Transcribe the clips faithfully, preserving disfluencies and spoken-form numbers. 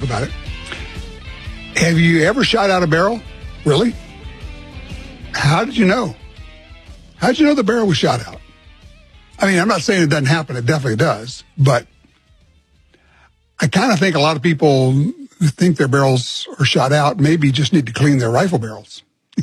about it. Have you ever shot out a barrel? Really? How did you know? How did you know the barrel was shot out? I mean, I'm not saying it doesn't happen. It definitely does. But I kind of think a lot of people who think their barrels are shot out maybe just need to clean their rifle barrels.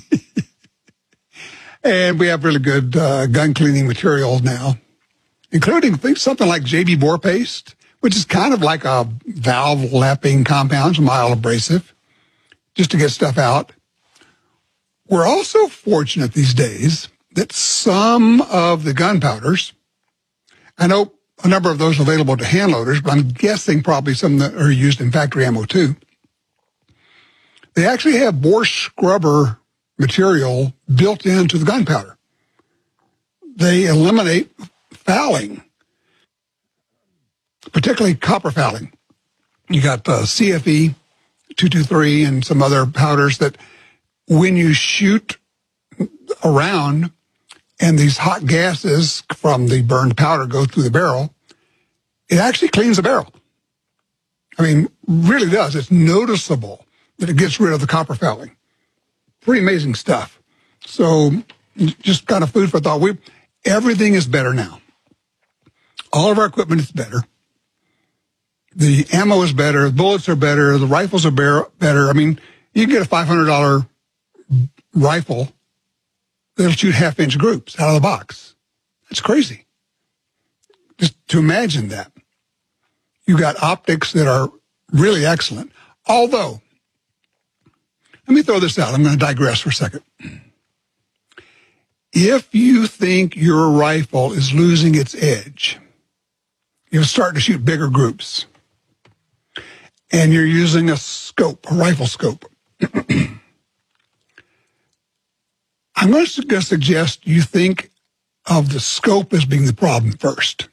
And we have really good uh, gun cleaning materials now, including things, something like J B Bore Paste, which is kind of like a valve lapping compound, it's a mild abrasive, just to get stuff out. We're also fortunate these days that some of the gunpowders, I know a number of those available to hand loaders, but I'm guessing probably some that are used in factory ammo too. They actually have bore scrubber material built into the gunpowder. They eliminate fouling, particularly copper fouling. You got uh, C F E two twenty-three and some other powders that when you shoot around and these hot gases from the burned powder go through the barrel, it actually cleans the barrel. I mean, really does. It's noticeable that it gets rid of the copper fouling. Pretty amazing stuff. So just kind of food for thought. We, everything is better now. All of our equipment is better. The ammo is better. The bullets are better. The rifles are better. I mean, you can get a five hundred dollars rifle that'll shoot half-inch groups out of the box. That's crazy. Just to imagine that. You got optics that are really excellent. Although, let me throw this out. I'm going to digress for a second. If you think your rifle is losing its edge, you're starting to shoot bigger groups, and you're using a scope, a rifle scope, I'm going to suggest you think of the scope as being the problem first.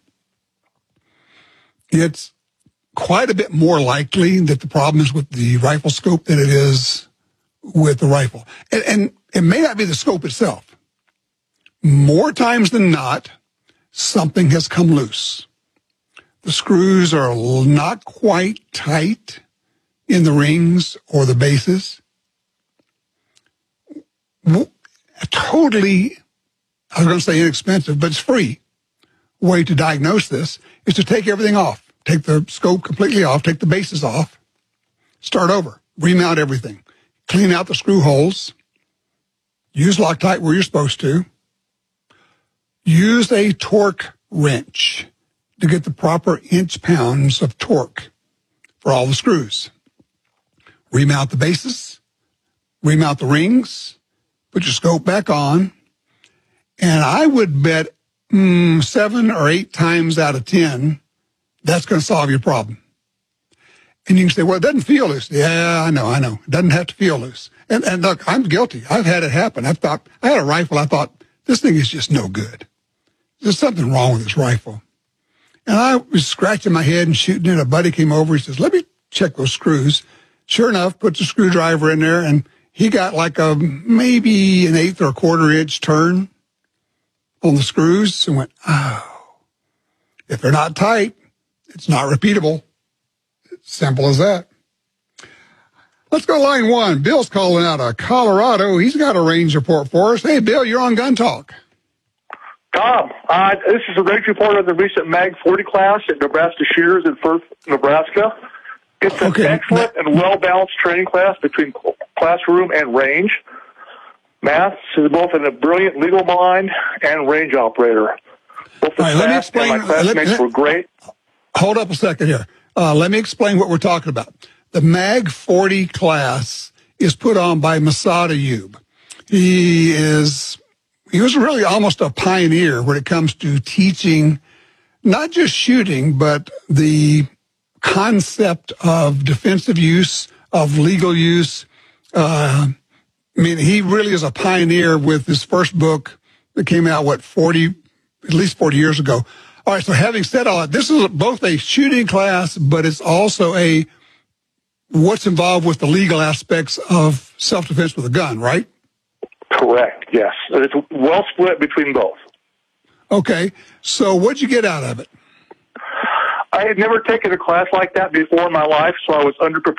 It's quite a bit more likely that the problem is with the rifle scope than it is with the rifle. And, and it may not be the scope itself. More times than not, something has come loose. The screws are not quite tight in the rings or the bases. A totally, I was going to say inexpensive, but it's free way to diagnose this is to take everything off. Take the scope completely off, take the bases off, start over, remount everything, clean out the screw holes, use Loctite where you're supposed to, use a torque wrench to get the proper inch pounds of torque for all the screws. Remount the bases, remount the rings, put your scope back on, and I would bet mm, seven or eight times out of ten, that's going to solve your problem. And you can say, well, it doesn't feel loose. Yeah, I know, I know. It doesn't have to feel loose. And, and look, I'm guilty. I've had it happen. I thought, I had a rifle. I thought, this thing is just no good. There's something wrong with this rifle. And I was scratching my head and shooting it. A buddy came over. He says, let me check those screws. Sure enough, put the screwdriver in there, and he got like a maybe an eighth or a quarter inch turn on the screws and went, oh, if they're not tight, it's not repeatable. Simple as that. Let's go line one. Bill's calling out of Colorado. He's got a range report for us. Hey, Bill, you're on Gun Talk. Tom, uh, this is a range report on the recent Mag forty class at Nebraska Shooters in Firth, Nebraska. It's an okay. excellent and well-balanced training class between classroom and range. Matt is both a brilliant legal mind and range operator. Both the right, staff let me explain, and my classmates let, were great. Hold up a second here. Uh, let me explain what we're talking about. The Mag forty class is put on by Masad Ayub. He is, he was really almost a pioneer when it comes to teaching not just shooting, but the concept of defensive use, of legal use. Uh, I mean, he really is a pioneer with his first book that came out, what, forty, at least forty years ago. All right, so having said all that, this is both a shooting class, but it's also a what's involved with the legal aspects of self-defense with a gun, right? Correct, yes. It's well split between both. Okay, so what'd you get out of it? I had never taken a class like that before in my life, so I was underprepared